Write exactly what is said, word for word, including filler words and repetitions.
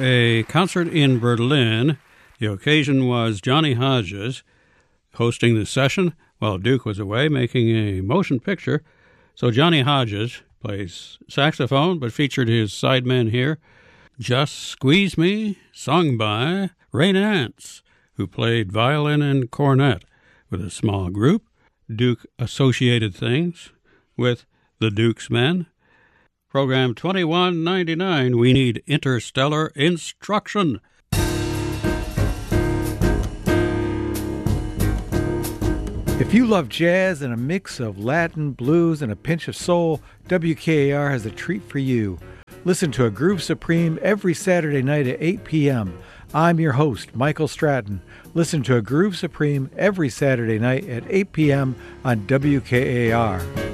a concert in Berlin. The occasion was Johnny Hodges hosting the session while Duke was away making a motion picture. So Johnny Hodges plays saxophone, but featured his sidemen here. Just Squeeze Me, sung by Ray Nance, who played violin and cornet with a small group. Duke associated things with the Duke's Men. Program twenty-one ninety-nine, we need interstellar instruction. If you love jazz and a mix of Latin, blues, and a pinch of soul, W K A R has a treat for you. Listen to A Groove Supreme every Saturday night at eight p.m. I'm your host, Michael Stratton. Listen to A Groove Supreme every Saturday night at eight p.m. on W K A R.